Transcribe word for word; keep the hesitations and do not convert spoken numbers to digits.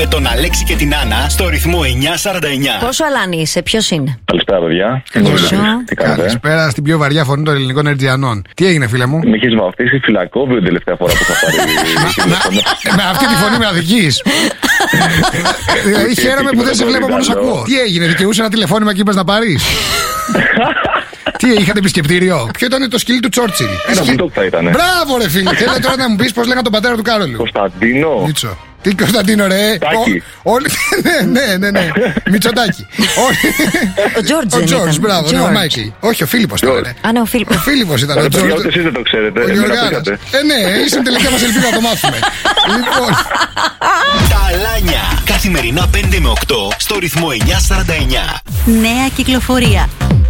Με τον Αλέξη και την Άννα στο ρυθμό εννιά σαράντα εννιά. Πόσο αλάνι είσαι, ποιος είναι? Καλησπέρα, παιδιά. Καλησπέρα στην πιο βαριά φωνή των ελληνικών Ερτζιανών. Τι έγινε, φίλε μου? Με έχεις βαφτίσει φυλακόβιο την τελευταία φορά που θα πάρει. Με αυτή τη φωνή με αδικείς. Δηλαδή χαίρομαι που δεν σε βλέπω, μόνο σ' ακούω. Τι έγινε, δικαιούσε ένα τηλεφώνημα και είπες να πάρεις? Τι, είχατε επισκεπτήριο? Ποιο ήταν το σκυλί του Τσόρτσιλ? Ένα μπουλντόγκ θα ήταν. Μπράβο, ρε φίλε. Θέλω τώρα να μου πεις πώς λέγανε τον πατέρα του Κάρολου. Κωνσταντίνο. Μίτσο. Τι Κωνσταντίνο, ρε. Όλοι. Ναι, ναι, ναι. Μητσοτάκη. Ο Τζόρτζ. Ο Τζόρτζ, μπράβο. Ναι, ο Μάικλ. Όχι, ο Φίλιππος τώρα. Α, ναι, ο Φίλιππος. Ο Φίλιππος ήταν. Ο Τζόρτζ. Ούτε εσείς δεν το ξέρετε. Ε, ναι, ήσουν τελικά μας ελπίδα να το μάθουμε. Λοιπόν. Τα Αλάνια. Καθημερινά πέντε με οκτώ στο ρυθμό εννιά σαράντα εννιά. Νέα κυκλοφορία.